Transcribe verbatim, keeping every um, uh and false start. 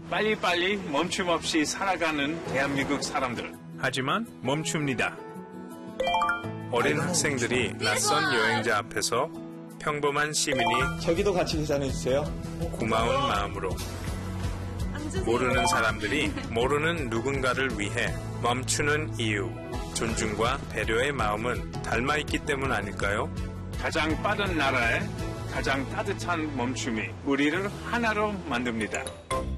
빨리빨리 멈춤 없이 살아가는 대한민국 사람들. 하지만 멈춥니다. 어린 학생들이 낯선 여행자 앞에서 평범한 시민이 저기도 같이 계산해주세요. 고마운 마음으로 모르는 사람들이 모르는 누군가를 위해 멈추는 이유, 존중과 배려의 마음은 닮아있기 때문 아닐까요? 가장 빠른 나라에 가장 따뜻한 멈춤이 우리를 하나로 만듭니다.